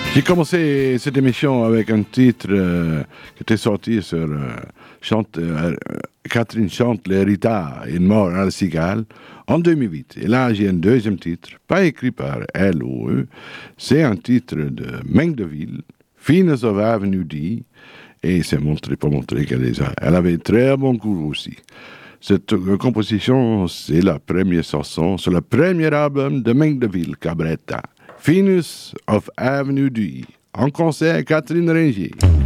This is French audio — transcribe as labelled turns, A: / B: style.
A: J'ai commencé cette émission avec un titre qui était sorti sur Catherine chante l'héritage, une mort à la cigale, en 2008. Et là, j'ai un deuxième titre, pas écrit par elle ou eux. C'est un titre de Meng de Ville, Venus of Avenue D. Et c'est pour montrer elle avait très bon goût aussi. Cette composition, c'est la première chanson sur le premier album de Meng de Ville, Cabretta. Venus of Avenue D. En concert, Catherine Ringier.